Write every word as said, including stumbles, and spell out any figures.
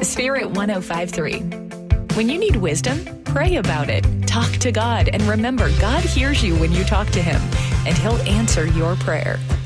Spirit one oh five three. When you need wisdom, pray about it. Talk to God, and remember, God hears you when you talk to Him, and He'll answer your prayer.